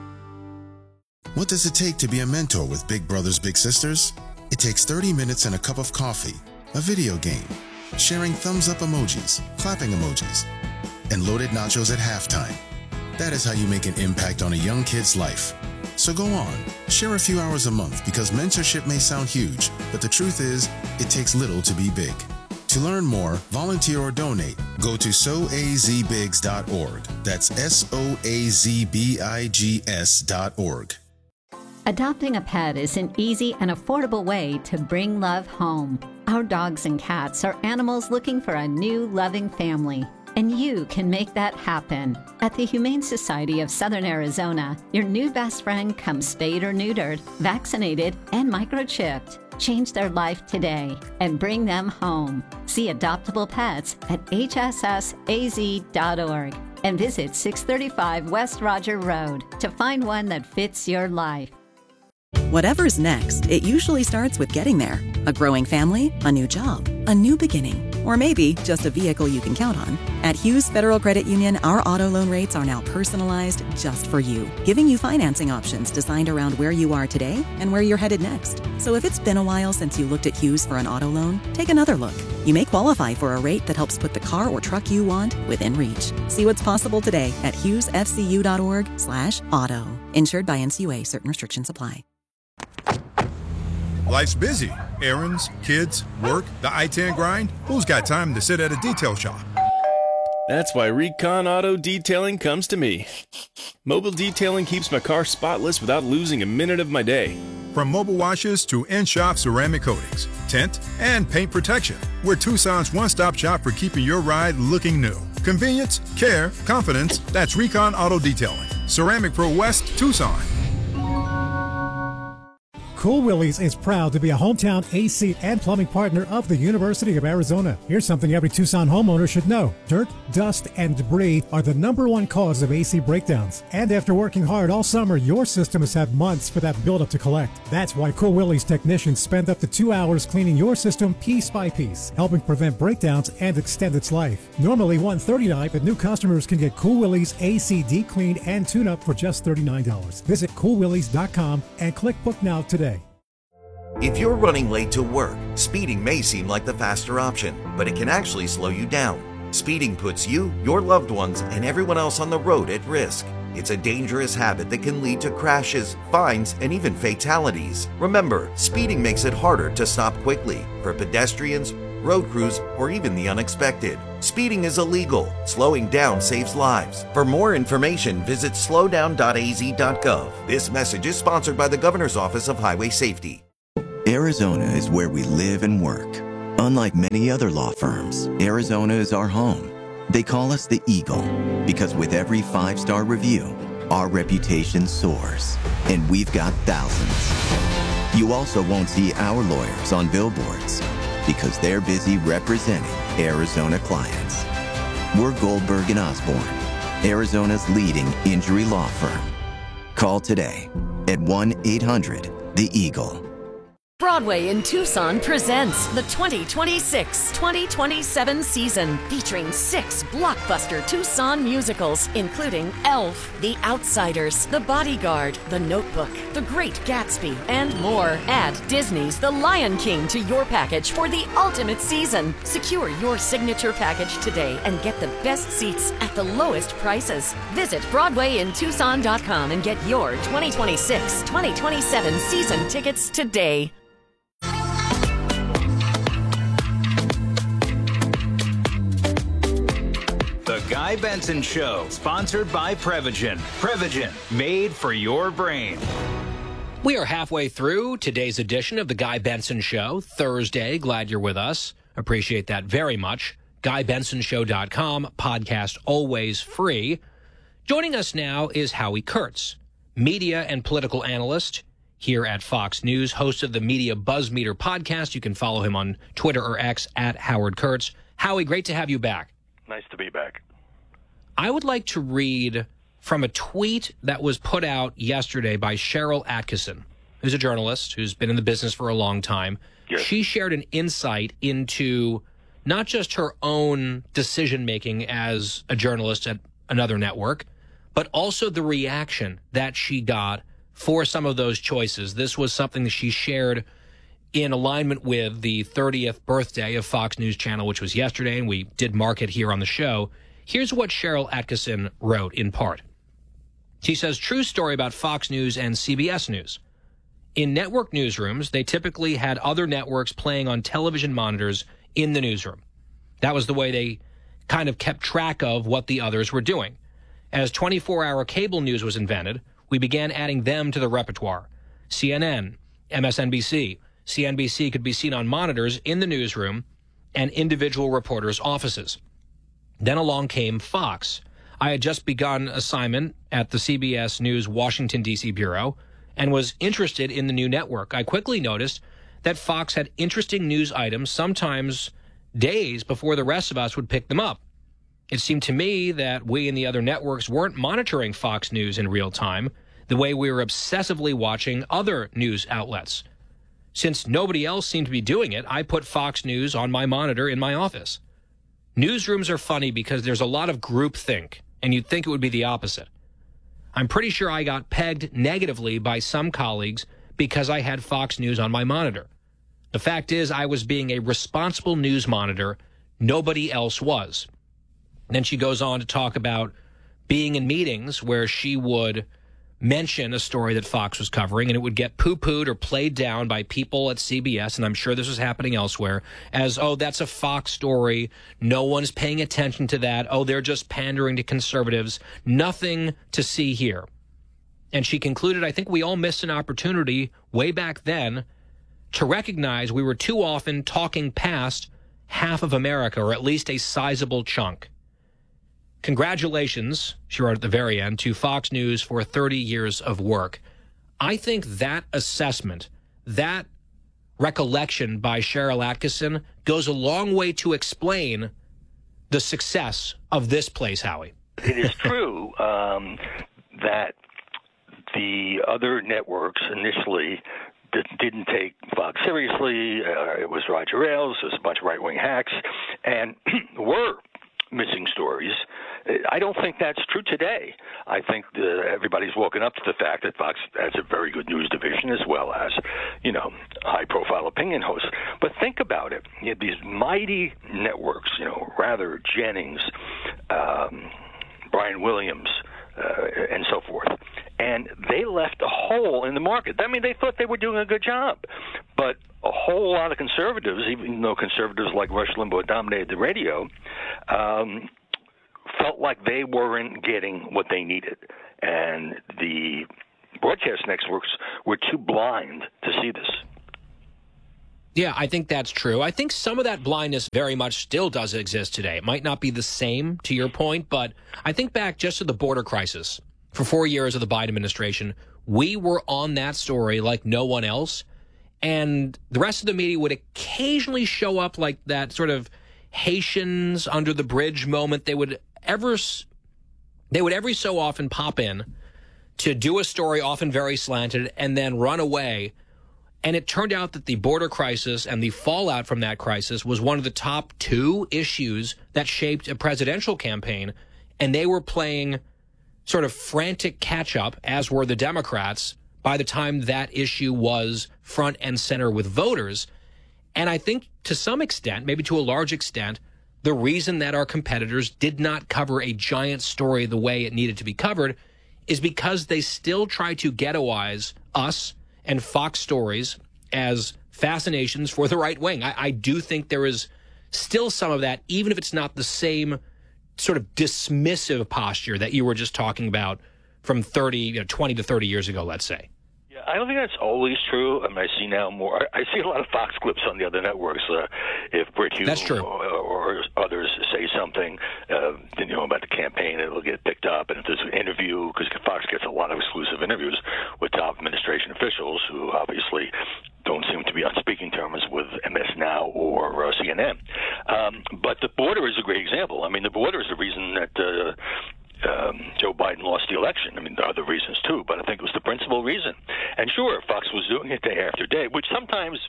What does it take to be a mentor with Big Brothers Big Sisters? It takes thirty minutes and a cup of coffee, a video game, sharing thumbs up emojis, clapping emojis, and loaded nachos at halftime. That is how you make an impact on a young kid's life. So go on, share a few hours a month, because mentorship may sound huge, but the truth is, it takes little to be big. To learn more, volunteer or donate, go to so a z bigs dot org. That's S O A Z B I G S dot org. Adopting a pet is an easy and affordable way to bring love home. Our dogs and cats are animals looking for a new, loving family, and you can make that happen. At the Humane Society of Southern Arizona, your new best friend comes spayed or neutered, vaccinated, and microchipped. Change their life today and bring them home. See adoptable pets at H S S A Z dot org and visit six thirty-five West Roger Road to find one that fits your life. Whatever's next, it usually starts with getting there. A growing family, a new job, a new beginning, or maybe just a vehicle you can count on. At Hughes Federal Credit Union, our auto loan rates are now personalized just for you, giving you financing options designed around where you are today and where you're headed next. So if it's been a while since you looked at Hughes for an auto loan, take another look. You may qualify for a rate that helps put the car or truck you want within reach. See what's possible today at hughes f c u dot org slash auto. Insured by N C U A. Certain restrictions apply. Life's busy. Errands, kids, work, the I ten grind. Who's got time to sit at a detail shop? That's why Recon Auto Detailing comes to me. Mobile detailing keeps my car spotless without losing a minute of my day. From mobile washes to in-shop ceramic coatings, tint, and paint protection, we're Tucson's one-stop shop for keeping your ride looking new. Convenience, care, confidence, that's Recon Auto Detailing. Ceramic Pro West, Tucson. Cool Willie's is proud to be a hometown A C and plumbing partner of the University of Arizona. Here's something every Tucson homeowner should know. Dirt, dust, and debris are the number one cause of A C breakdowns. And after working hard all summer, your system has had months for that buildup to collect. That's why Cool Willie's technicians spend up to two hours cleaning your system piece by piece, helping prevent breakdowns and extend its life. Normally one hundred thirty dollars, but new customers can get Cool Willie's A C deep cleaned and tune-up for just thirty-nine dollars. Visit cool willies dot com and click book now today. If you're running late to work, speeding may seem like the faster option, but it can actually slow you down. Speeding puts you, your loved ones, and everyone else on the road at risk. It's a dangerous habit that can lead to crashes, fines, and even fatalities. Remember, speeding makes it harder to stop quickly for pedestrians, road crews, or even the unexpected. Speeding is illegal. Slowing down saves lives. For more information, visit slow down dot a z dot gov. This message is sponsored by the Governor's Office of Highway Safety. Arizona is where we live and work. Unlike many other law firms, Arizona is our home. They call us the Eagle because with every five-star review, our reputation soars, and we've got thousands. You also won't see our lawyers on billboards because they're busy representing Arizona clients. We're Goldberg and Osborne, Arizona's leading injury law firm. Call today at one eight hundred the eagle. Broadway in Tucson presents the twenty twenty-six twenty twenty-seven season, featuring six blockbuster Tucson musicals, including Elf, The Outsiders, The Bodyguard, The Notebook, The Great Gatsby, and more. Add Disney's The Lion King to your package for the ultimate season. Secure your signature package today and get the best seats at the lowest prices. Visit Broadway in Tucson dot com and get your twenty twenty-six twenty twenty-seven season tickets today. The Guy Benson Show, sponsored by Prevagen. Prevagen, made for your brain. We are halfway through today's edition of The Guy Benson Show, Thursday. Glad you're with us. Appreciate that very much. guy benson show dot com, podcast always free. Joining us now is Howie Kurtz, media and political analyst here at Fox News, host of the Media Buzz Meter podcast. You can follow him on Twitter or X at Howard Kurtz. Howie, great to have you back. Nice to be back. I would like to read from a tweet that was put out yesterday by Cheryl Atkinson, who's a journalist who's been in the business for a long time. Yes. She shared an insight into not just her own decision-making as a journalist at another network, but also the reaction that she got for some of those choices. This was something that she shared in alignment with the thirtieth birthday of Fox News Channel, which was yesterday, and we did mark it here on the show. Here's what Cheryl Atkinson wrote in part. She says, true story about Fox News and C B S News. In network newsrooms, they typically had other networks playing on television monitors in the newsroom. That was the way they kind of kept track of what the others were doing. As twenty-four hour cable news was invented, we began adding them to the repertoire. C N N, M S N B C, C N B C could be seen on monitors in the newsroom and individual reporters' offices. Then along came Fox. I had just begun assignment at the C B S News Washington, D C bureau and was interested in the new network. I quickly noticed that Fox had interesting news items, sometimes days before the rest of us would pick them up. It seemed to me that we and the other networks weren't monitoring Fox News in real time the way we were obsessively watching other news outlets. Since nobody else seemed to be doing it, I put Fox News on my monitor in my office. Newsrooms are funny because there's a lot of groupthink, and you'd think it would be the opposite. I'm pretty sure I got pegged negatively by some colleagues because I had Fox News on my monitor. The fact is, I was being a responsible news monitor. Nobody else was. Then she goes on to talk about being in meetings where she would mention a story that Fox was covering, and it would get poo-pooed or played down by people at C B S, and I'm sure this was happening elsewhere, as, oh, that's a Fox story. No one's paying attention to that. Oh, they're just pandering to conservatives. Nothing to see here. And she concluded, I think we all missed an opportunity way back then to recognize we were too often talking past half of America, or at least a sizable chunk. Congratulations, she wrote at the very end, to Fox News for thirty years of work. I think that assessment, that recollection by Cheryl Atkinson goes a long way to explain the success of this place, Howie. It is true um, that the other networks initially did, didn't take Fox seriously. Uh, it was Roger Ailes, there was a bunch of right-wing hacks, and were missing stories. I don't think that's true today. I think uh, everybody's woken up to the fact that Fox has a very good news division as well as, you know, high-profile opinion hosts. But think about it. You have these mighty networks, you know, Rather, Jennings, um, Brian Williams, uh, and so forth. And they left a hole in the market. I mean, they thought they were doing a good job. But a whole lot of conservatives, even though conservatives like Rush Limbaugh dominated the radio, um, felt like they weren't getting what they needed. And the broadcast networks were too blind to see this. Yeah, I think that's true. I think some of that blindness very much still does exist today. It might not be the same, to your point, but I think back just to the border crisis. For four years of the Biden administration, we were on that story like no one else, and the rest of the media would occasionally show up like that sort of Haitians under the bridge moment. They would ever, they would every so often pop in to do a story, often very slanted, and then run away. And it turned out that the border crisis and the fallout from that crisis was one of the top two issues that shaped a presidential campaign. And they were playing sort of frantic catch-up, as were the Democrats, by the time that issue was front and center with voters. And I think to some extent, maybe to a large extent, the reason that our competitors did not cover a giant story the way it needed to be covered is because they still try to ghettoize us and Fox stories as fascinations for the right wing. I, I do think there is still some of that, even if it's not the same sort of dismissive posture that you were just talking about from thirty, you know, twenty to thirty years ago, let's say. Yeah, I don't think that's always true. I mean, I see now more. I see a lot of Fox clips on the other networks. Uh, if Brit Hume That's true. Or, or others say something, uh, you know, about the campaign, it'll get picked up. And if there's an interview, because Fox gets a lot of exclusive interviews with top administration officials who obviously don't seem to be on speaking terms with M S Now or uh, C N N. Um, but the border is a great example. I mean, the border is the reason that uh, um, Joe Biden lost the election. I mean, there are other reasons too, but I think it was the principal reason. And sure, Fox was doing it day after day, which sometimes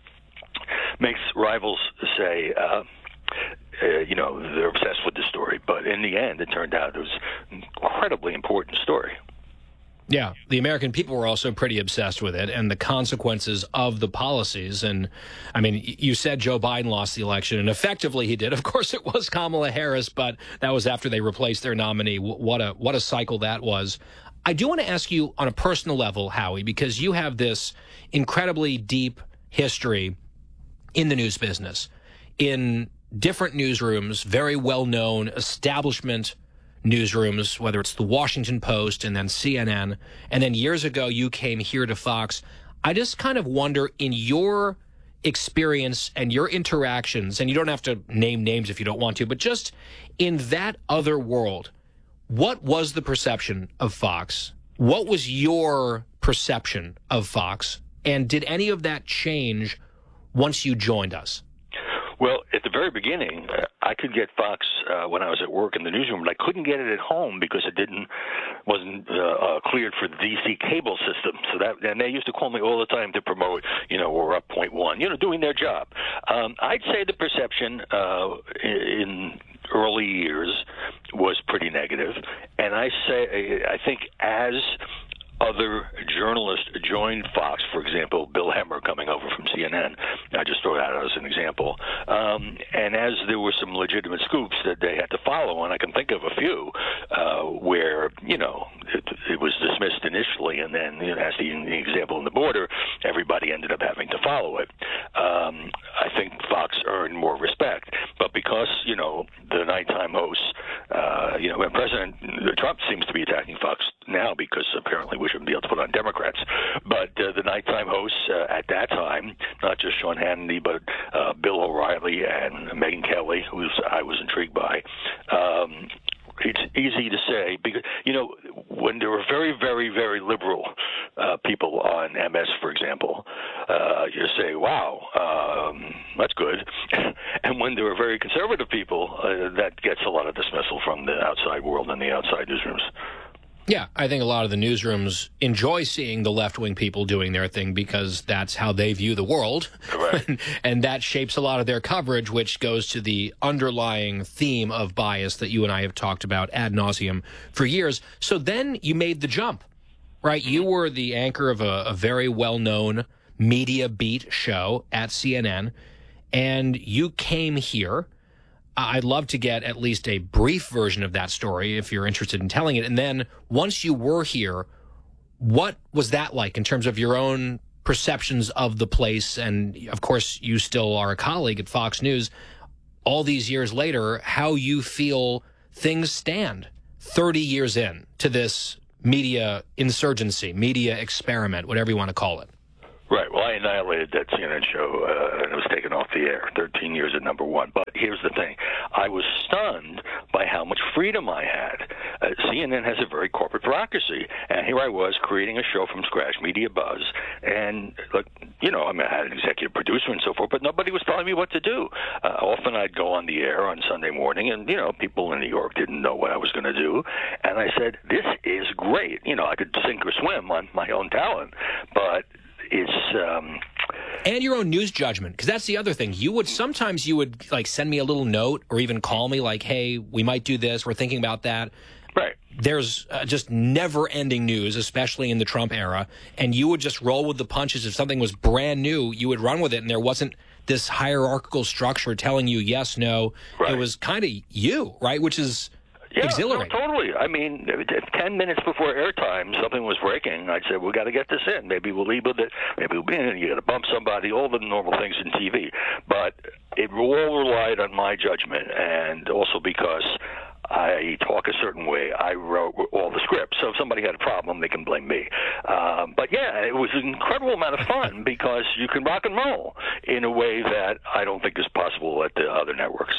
makes rivals say, uh, uh, you know, they're obsessed with the story. But in the end, it turned out it was an incredibly important story. Yeah, the American people were also pretty obsessed with it and the consequences of the policies. And, I mean, you said Joe Biden lost the election, and effectively he did. Of course, it was Kamala Harris, but that was after they replaced their nominee. What a what a cycle that was. I do want to ask you on a personal level, Howie, because you have this incredibly deep history in the news business, in different newsrooms, very well-known establishment newsrooms, whether it's the Washington Post and then C N N, and then years ago you came here to Fox. I just kind of wonder, in your experience and your interactions, and you don't have to name names if you don't want to, but just in that other world, what was the perception of Fox? What was your perception of Fox? And did any of that change once you joined us? Well, at the very beginning, uh, I could get Fox uh, when I was at work in the newsroom, but I couldn't get it at home because it didn't wasn't uh, uh, cleared for the D C cable system. So that, and they used to call me all the time to promote, you know, we're up point one, you know, doing their job. Um, I'd say the perception uh, in early years was pretty negative, and I say I think as other journalists joined Fox, for example, Bill Hemmer coming over from C N N. I just throw that out as an example. Um, and as there were some legitimate scoops that they had to follow, and I can think of a few uh, where, you know, it, it was dismissed initially, and then, you know, as the, the example in the border, everybody ended up having to follow it. Um, I think Fox earned more respect. But because, you know, the nighttime hosts, uh, you know, and President Trump seems to be attacking Fox now because apparently we shouldn't be able to put on Democrats. But uh, the nighttime hosts uh, at that time, not just Sean Hannity, but uh, Bill O'Reilly and Megyn Kelly, who I was intrigued by, um, it's easy to say because, you know, when there were very, very, very liberal uh, people on M S, for example, uh, you say, wow, um, that's good. And when there were very conservative people, uh, that gets a lot of dismissal from the outside world and the outside newsrooms. Yeah, I think a lot of the newsrooms enjoy seeing the left-wing people doing their thing because that's how they view the world. Correct. And that shapes a lot of their coverage, which goes to the underlying theme of bias that you and I have talked about ad nauseum for years. So then you made the jump, right? You were the anchor of a, a very well-known media beat show at C N N, and you came here. I'd love to get at least a brief version of that story if you're interested in telling it. And then once you were here, what was that like in terms of your own perceptions of the place, and of course you still are a colleague at Fox News all these years later, how you feel things stand thirty years in to this media insurgency, media experiment, whatever you want to call it. Right. Well, I annihilated that C N N show, uh, and it was taken off the air. thirteen years at number one. But here's the thing. I was stunned by how much freedom I had. Uh, C N N has a very corporate bureaucracy, and here I was creating a show from scratch, Media Buzz, and, look, you know, I mean, I had an executive producer and so forth, but nobody was telling me what to do. Uh, often I'd go on the air on Sunday morning, and, you know, people in New York didn't know what I was going to do, and I said, this is great. You know, I could sink or swim on my own talent, but it's um and your own news judgment, because that's the other thing. You would sometimes you would like send me a little note or even call me like, hey, we might do this, we're thinking about that. Right. There's uh, just never-ending news, especially in the Trump era, and you would just roll with the punches. If something was brand new, you would run with it, and there wasn't this hierarchical structure telling you yes, no. Right. It was kind of you, right, which is Yeah, exhilarating. No, totally. I mean, ten minutes before airtime, something was breaking. I'd say, we got to get this in. Maybe we'll leave with it. Maybe we'll be in. You got to bump somebody, all the normal things in T V. But it all relied on my judgment, and also because I talk a certain way. I wrote all the scripts. So if somebody had a problem, they can blame me. Um, but, yeah, it was an incredible amount of fun because you can rock and roll in a way that I don't think is possible at the other networks.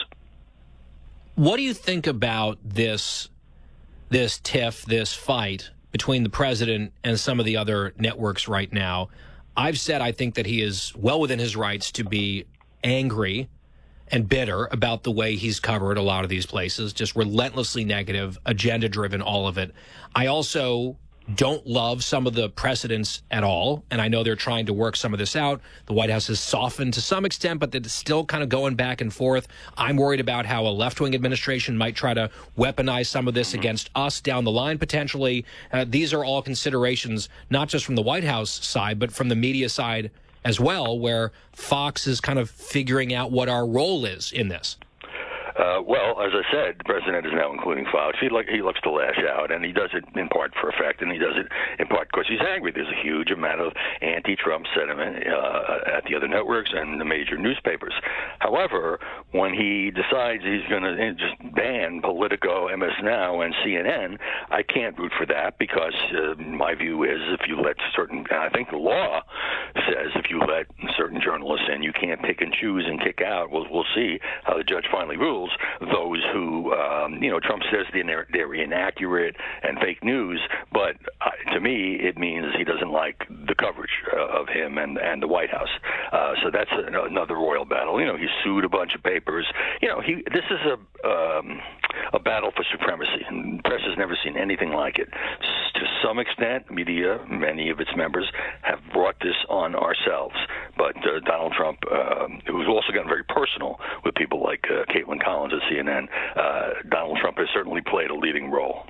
What do you think about this this tiff, this fight between the president and some of the other networks right now? I've said I think that he is well within his rights to be angry and bitter about the way he's covered a lot of these places, just relentlessly negative, agenda-driven, all of it. I also don't love some of the precedents at all, and I know they're trying to work some of this out. The White House has softened to some extent, but it's still kind of going back and forth. I'm worried about how a left-wing administration might try to weaponize some of this against us down the line, potentially. Uh, these are all considerations, not just from the White House side, but from the media side as well, where Fox is kind of figuring out what our role is in this. Uh, well, as I said, the president is now including Fox. He, like, he looks to lash out, and he does it in part for effect, and he does it in part because he's angry. There's a huge amount of anti-Trump sentiment uh, at the other networks and the major newspapers. However, when he decides he's going to just ban Politico, M S Now, and C N N, I can't root for that because uh, my view is if you let certain, and I think the law says if you let certain journalists in, you can't pick and choose and kick out. We'll, we'll see how the judge finally rules. Those who, um, you know, Trump says they're, they're inaccurate and fake news, but uh, to me it means he doesn't like the coverage uh, of him and, and the White House. Uh, so that's a, another royal battle. You know, he sued a bunch of papers. You know, he this is a um, a battle for supremacy, and the press has never seen anything like it. To some extent, media, many of its members, have brought this on ourselves. But uh, Donald Trump, uh, who's also gotten very personal with people like uh, Caitlin Collins at C N N, uh, Donald Trump has certainly played a leading role.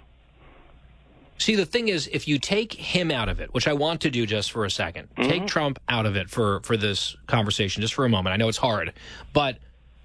See, the thing is, if you take him out of it, which I want to do just for a second, mm-hmm. take Trump out of it for, for this conversation just for a moment. I know it's hard, but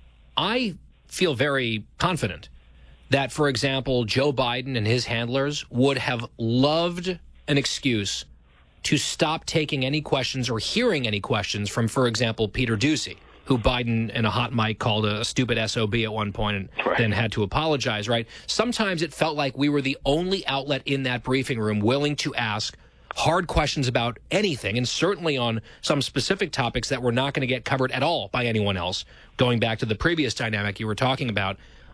I feel very confident that, for example, Joe Biden and his handlers would have loved an excuse to stop taking any questions or hearing any questions from, for example, Peter Doocy, who Biden in a hot mic called a stupid S O B at one point and right. then had to apologize, right? Sometimes it felt like we were the only outlet in that briefing room willing to ask hard questions about anything, and certainly on some specific topics that were not going to get covered at all by anyone else, going back to the previous dynamic you were talking about.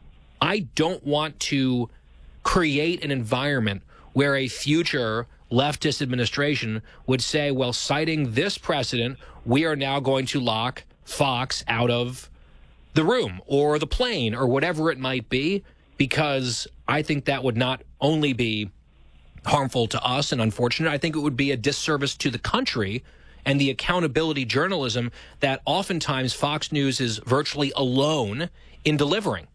I don't want to create an environment where a future leftist administration would say, well, citing this precedent, we are now going to lock Fox out of the room or the plane or whatever it might be, because I think that would not only be harmful to us and unfortunate, I think it would be a disservice to the country and the accountability journalism that oftentimes Fox News is virtually alone in delivering.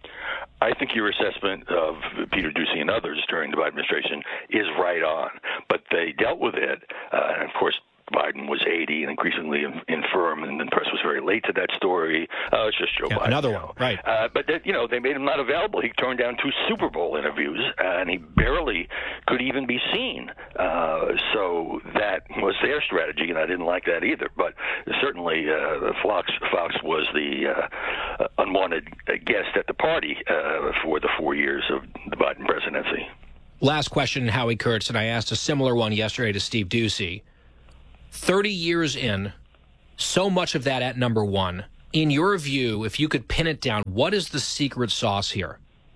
I think your assessment of Peter Doocy and others during the Biden administration is right on, but they dealt with it, uh, and of course, Biden was eighty and increasingly infirm, and the press was very late to that story. Uh, it's just Joe yeah, Biden. Another you one, know. right. Uh, but, that, you know, they made him not available. He turned down two Super Bowl interviews, and he barely could even be seen. Uh, so that was their strategy, and I didn't like that either. But certainly uh, Fox, Fox was the uh, unwanted guest at the party uh, for the four years of the Biden presidency. Last question, Howie Kurtz, and I asked a similar one yesterday to Steve Doocy. thirty years in, so much of that at number one. In your view, if you could pin it down, what is the secret sauce here?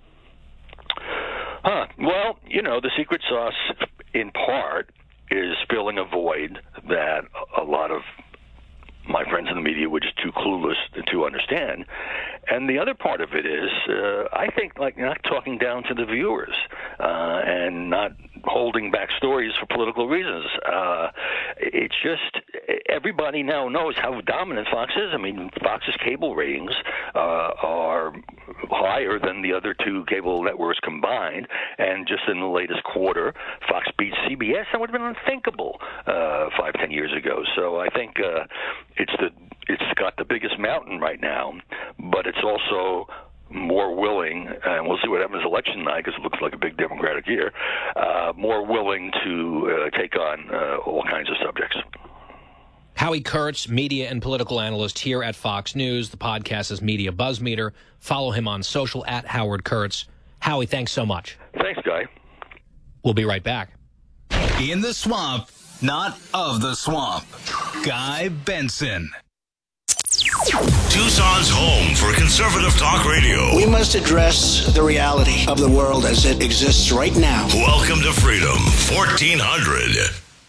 Huh. Well, you know, the secret sauce, in part, is filling a void that a lot of my friends in the media were just too clueless to understand. And the other part of it is, uh, I think, like not talking down to the viewers uh, and not holding back stories for political reasons. Uh, it's just everybody now knows how dominant Fox is. I mean, Fox's cable ratings uh, are higher than the other two cable networks combined. And just in the latest quarter, Fox beat C B S. That would have been unthinkable uh, five, ten years ago. So I think uh, it's the it's got the biggest mountain right now, but it's also more willing, and we'll see what happens election night because it looks like a big Democratic year, uh, more willing to uh, take on uh, all kinds of subjects. Howie Kurtz, media and political analyst here at Fox News. The podcast is Media Buzz Meter. Follow him on social at Howard Kurtz. Howie, thanks so much. Thanks, Guy. We'll be right back. In the swamp, not of the swamp. Guy Benson. Tucson's home for conservative talk radio. We must address the reality of the world as it exists right now. Welcome to Freedom, fourteen hundred.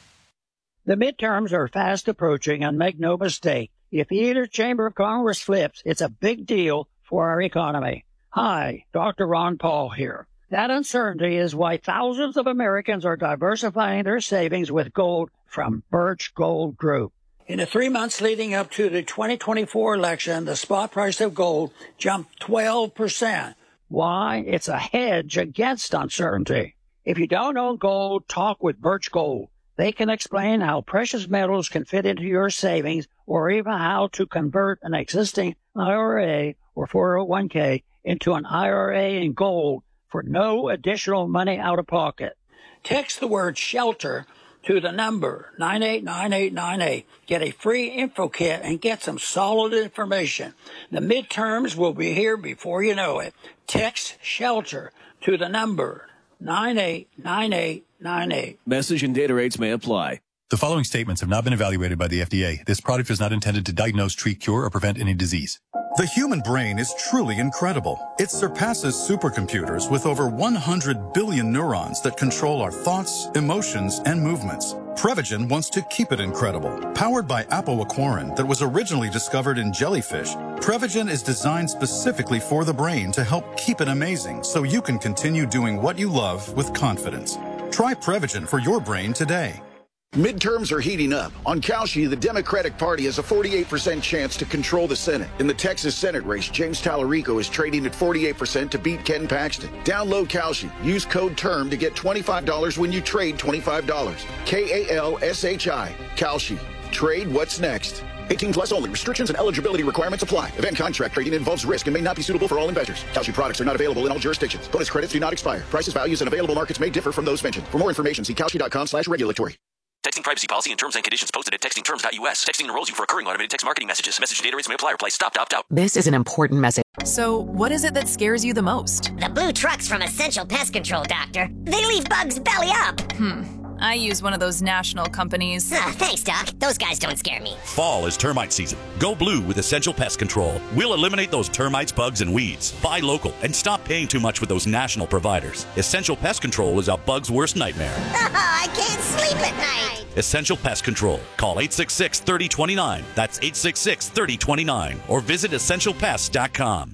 The midterms are fast approaching, and make no mistake, if either chamber of Congress flips, it's a big deal for our economy. Hi, Doctor Ron Paul here. That uncertainty is why thousands of Americans are diversifying their savings with gold from Birch Gold Group. In the three months leading up to the twenty twenty-four election, the spot price of gold jumped twelve percent. Why? It's a hedge against uncertainty. If you don't own gold, talk with Birch Gold. They can explain how precious metals can fit into your savings, or even how to convert an existing I R A or four oh one k into an I R A in gold for no additional money out of pocket. Text the word SHELTER to the number nine eight nine eight nine eight. Get a free info kit and get some solid information. The midterms will be here before you know it. Text SHELTER to the number nine eight nine eight nine eight. Message and data rates may apply. The following statements have not been evaluated by the F D A. This product is not intended to diagnose, treat, cure, or prevent any disease. The human brain is truly incredible. It surpasses supercomputers with over one hundred billion neurons that control our thoughts, emotions, and movements. Prevagen wants to keep it incredible. Powered by apoaquarin that was originally discovered in jellyfish, Prevagen is designed specifically for the brain to help keep it amazing so you can continue doing what you love with confidence. Try Prevagen for your brain today. Midterms are heating up. On Kalshi, the Democratic Party has a forty-eight percent chance to control the Senate. In the Texas Senate race, James Tallarico is trading at forty-eight percent to beat Ken Paxton. Download Kalshi. Use code TERM to get twenty-five dollars when you trade twenty-five dollars. K A L S H I. Kalshi. Trade what's next. eighteen plus only. Restrictions and eligibility requirements apply. Event contract trading involves risk and may not be suitable for all investors. Kalshi products are not available in all jurisdictions. Bonus credits do not expire. Prices, values, and available markets may differ from those mentioned. For more information, see kalshi.com slash regulatory. Texting privacy policy and terms and conditions posted at texting terms dot U S. Texting enrolls you for recurring automated text marketing messages. Message data rates may apply. Reply stop to opt out. This is an important message. So, what is it that scares you the most? The blue trucks from Essential Pest Control, Doctor. They leave bugs belly up. Hmm. I use one of those national companies. Ah, thanks, Doc. Those guys don't scare me. Fall is termite season. Go blue with Essential Pest Control. We'll eliminate those termites, bugs, and weeds. Buy local and stop paying too much with those national providers. Essential Pest Control is our bug's worst nightmare. I can't sleep at night. Essential Pest Control. Call eight six six, three oh two nine. That's eight six six, three oh two nine. Or visit essential pest dot com.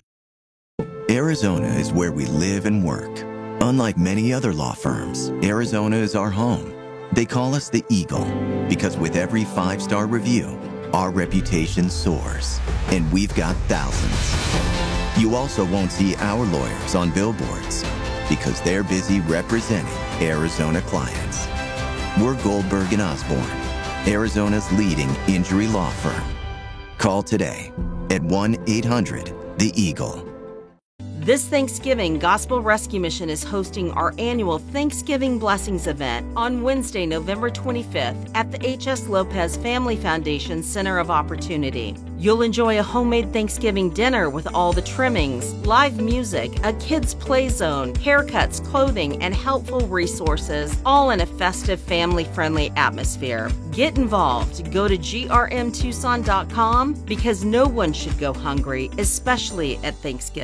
Arizona is where we live and work. Unlike many other law firms, Arizona is our home. They call us the Eagle because with every five-star review, our reputation soars, and we've got thousands. You also won't see our lawyers on billboards because they're busy representing Arizona clients. We're Goldberg and Osborne, Arizona's leading injury law firm. Call today at one eight hundred the eagle. This Thanksgiving, Gospel Rescue Mission is hosting our annual Thanksgiving Blessings event on Wednesday, November twenty-fifth at the H S Lopez Family Foundation Center of Opportunity. You'll enjoy a homemade Thanksgiving dinner with all the trimmings, live music, a kids' play zone, haircuts, clothing, and helpful resources, all in a festive, family-friendly atmosphere. Get involved. Go to G R M Tucson dot com because no one should go hungry, especially at Thanksgiving.